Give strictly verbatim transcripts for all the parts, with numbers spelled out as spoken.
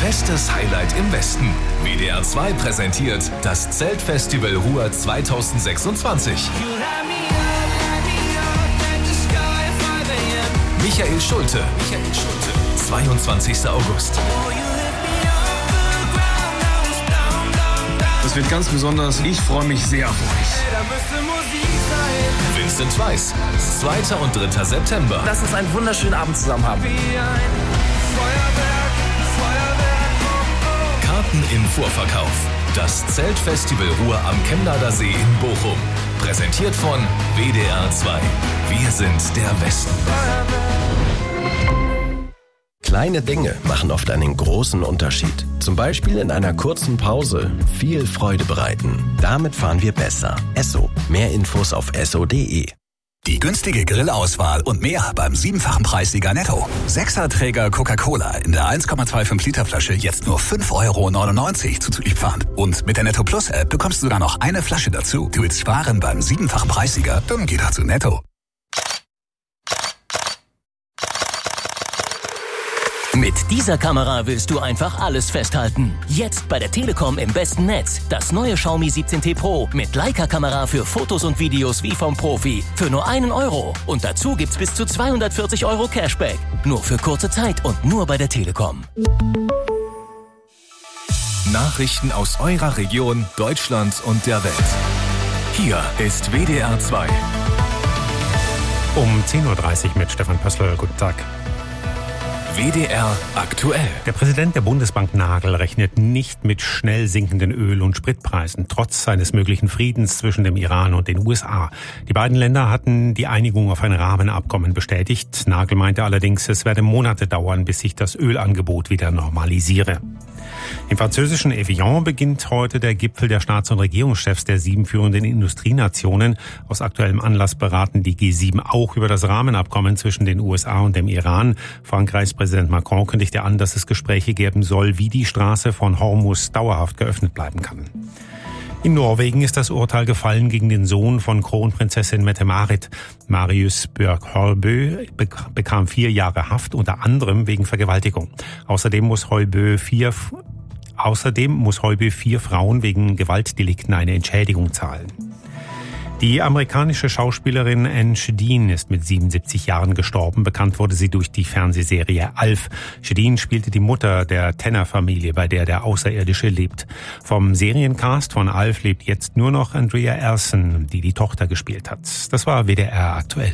Festes Highlight im Westen. W D R zwei präsentiert das Zeltfestival Ruhr zweitausendsechsundzwanzig. Michael Schulte. Michael Schulte. zweiundzwanzigster August. Das wird ganz besonders. Ich freue mich sehr auf euch. Vincent Weiss. zweiter und dritter September. Lass uns einen wunderschönen Abend zusammen haben. Karten im Vorverkauf. Das Zeltfestival Ruhr am Chemnader See in Bochum. Präsentiert von W D R zwei. Wir sind der Westen. Kleine Dinge machen oft einen großen Unterschied. Zum Beispiel in einer kurzen Pause viel Freude bereiten. Damit fahren wir besser. Esso. Mehr Infos auf esso punkt de. Die günstige Grillauswahl und mehr beim siebenfachen Preissieger Netto. Sechserträger Coca-Cola in der eins Komma fünfundzwanzig Liter Flasche jetzt nur fünf Euro neunundneunzig zuzüglich Pfand. Und mit der Netto Plus App bekommst du sogar noch eine Flasche dazu. Du willst sparen beim siebenfachen Preissieger? Dann geh doch zu Netto. Mit dieser Kamera willst du einfach alles festhalten. Jetzt bei der Telekom im besten Netz. Das neue Xiaomi siebzehn T Pro mit Leica-Kamera für Fotos und Videos wie vom Profi. Für nur einen Euro. Und dazu gibt's bis zu zweihundertvierzig Euro Cashback. Nur für kurze Zeit und nur bei der Telekom. Nachrichten aus eurer Region, Deutschland und der Welt. Hier ist W D R zwei. Um zehn Uhr dreißig mit Stefan Pössl. Guten Tag. W D R aktuell. Der Präsident der Bundesbank Nagel rechnet nicht mit schnell sinkenden Öl- und Spritpreisen, trotz eines möglichen Friedens zwischen dem Iran und den U S A. Die beiden Länder hatten die Einigung auf ein Rahmenabkommen bestätigt. Nagel meinte allerdings, es werde Monate dauern, bis sich das Ölangebot wieder normalisiere. Im französischen Evian beginnt heute der Gipfel der Staats- und Regierungschefs der sieben führenden Industrienationen. Aus aktuellem Anlass beraten die G sieben auch über das Rahmenabkommen zwischen den U S A und dem Iran. Frankreichs Präsident Macron kündigte an, dass es Gespräche geben soll, wie die Straße von Hormuz dauerhaft geöffnet bleiben kann. In Norwegen ist das Urteil gefallen gegen den Sohn von Kronprinzessin Mette-Marit. Marius Björk-Holbø bekam vier Jahre Haft, unter anderem wegen Vergewaltigung. Außerdem muss Holbø vier, außerdem muss Holbø vier Frauen wegen Gewaltdelikten eine Entschädigung zahlen. Die amerikanische Schauspielerin Anne Shedeen ist mit siebenundsiebzig Jahren gestorben. Bekannt wurde sie durch die Fernsehserie Alf. Shedeen spielte die Mutter der Tanner-Familie, bei der der Außerirdische lebt. Vom Seriencast von Alf lebt jetzt nur noch Andrea Erson, die die Tochter gespielt hat. Das war W D R aktuell.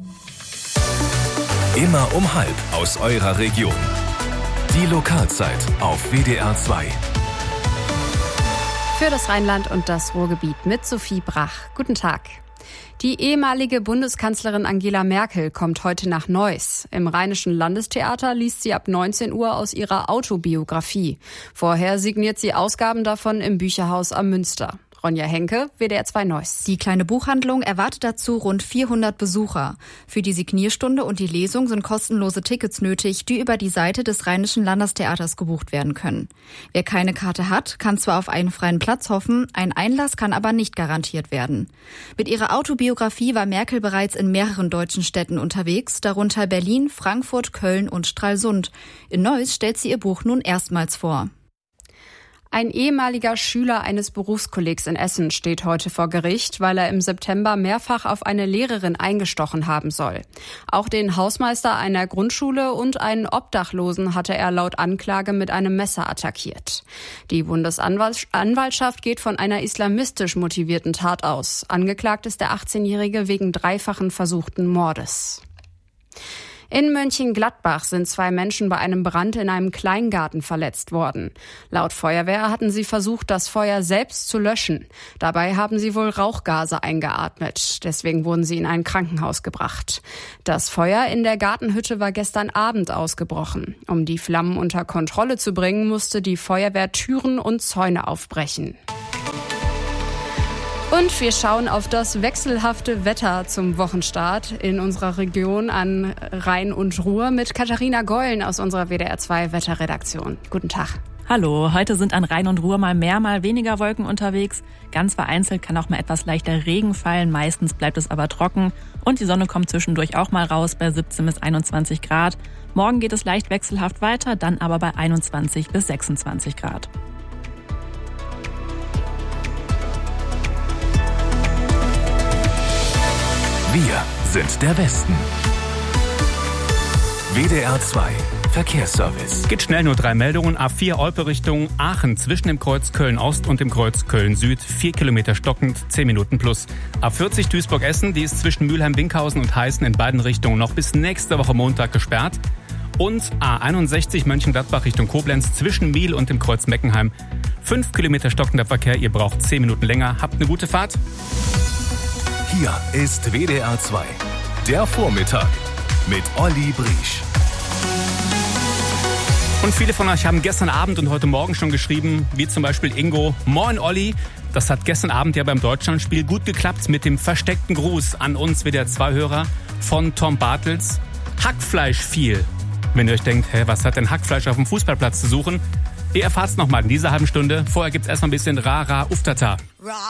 Immer um halb aus eurer Region. Die Lokalzeit auf W D R zwei. Für das Rheinland und das Ruhrgebiet mit Sophie Brach. Guten Tag. Die ehemalige Bundeskanzlerin Angela Merkel kommt heute nach Neuss. Im Rheinischen Landestheater liest sie ab neunzehn Uhr aus ihrer Autobiografie. Vorher signiert sie Ausgaben davon im Bücherhaus am Münster. Ronja Henke, W D R zwei Neuss. Die kleine Buchhandlung erwartet dazu rund vierhundert Besucher. Für die Signierstunde und die Lesung sind kostenlose Tickets nötig, die über die Seite des Rheinischen Landestheaters gebucht werden können. Wer keine Karte hat, kann zwar auf einen freien Platz hoffen, ein Einlass kann aber nicht garantiert werden. Mit ihrer Autobiografie war Merkel bereits in mehreren deutschen Städten unterwegs, darunter Berlin, Frankfurt, Köln und Stralsund. In Neuss stellt sie ihr Buch nun erstmals vor. Ein ehemaliger Schüler eines Berufskollegs in Essen steht heute vor Gericht, weil er im September mehrfach auf eine Lehrerin eingestochen haben soll. Auch den Hausmeister einer Grundschule und einen Obdachlosen hatte er laut Anklage mit einem Messer attackiert. Die Bundesanwaltschaft geht von einer islamistisch motivierten Tat aus. Angeklagt ist der achtzehnjährige wegen dreifachen versuchten Mordes. In Mönchengladbach sind zwei Menschen bei einem Brand in einem Kleingarten verletzt worden. Laut Feuerwehr hatten sie versucht, das Feuer selbst zu löschen. Dabei haben sie wohl Rauchgase eingeatmet. Deswegen wurden sie in ein Krankenhaus gebracht. Das Feuer in der Gartenhütte war gestern Abend ausgebrochen. Um die Flammen unter Kontrolle zu bringen, musste die Feuerwehr Türen und Zäune aufbrechen. Und wir schauen auf das wechselhafte Wetter zum Wochenstart in unserer Region an Rhein und Ruhr mit Katharina Geulen aus unserer W D R zwei Wetterredaktion. Guten Tag. Hallo, heute sind an Rhein und Ruhr mal mehr, mal weniger Wolken unterwegs. Ganz vereinzelt kann auch mal etwas leichter Regen fallen, meistens bleibt es aber trocken. Und die Sonne kommt zwischendurch auch mal raus bei siebzehn bis einundzwanzig Grad. Morgen geht es leicht wechselhaft weiter, dann aber bei einundzwanzig bis sechsundzwanzig Grad. Wir sind der Westen. W D R zwei Verkehrsservice. Geht schnell, nur drei Meldungen. A vier Olpe Richtung Aachen zwischen dem Kreuz Köln-Ost und dem Kreuz Köln-Süd. Vier Kilometer stockend, zehn Minuten plus. A vierzig Duisburg-Essen, die ist zwischen Mülheim-Winkhausen und Heißen in beiden Richtungen noch bis nächste Woche Montag gesperrt. Und A einundsechzig Mönchengladbach Richtung Koblenz zwischen Miel und dem Kreuz Meckenheim. Fünf Kilometer stockender Verkehr, ihr braucht zehn Minuten länger. Habt eine gute Fahrt. Hier ist W D R zwei, der Vormittag mit Olli Briesch. Und viele von euch haben gestern Abend und heute Morgen schon geschrieben, wie zum Beispiel Ingo. Moin Olli, das hat gestern Abend ja beim Deutschlandspiel gut geklappt mit dem versteckten Gruß an uns W D R zwei Hörer von Tom Bartels. Hackfleisch viel. Wenn ihr euch denkt, hä, was hat denn Hackfleisch auf dem Fußballplatz zu suchen? Ihr erfahrt's nochmal in dieser halben Stunde. Vorher gibt's erstmal ein bisschen Rara Uftata.